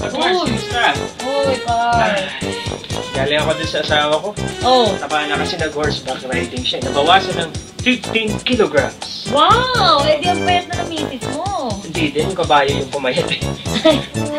What's up, Mars? Kumusta? Uy, par. Galing ako din sa asawa ko. Oh. Taba na kasi nag-horseback riding siya. Nabawasan ng 15 kilograms. Wow! Eh di ang payat na ng misis mo. Hindi din, kabayo yung pumayat.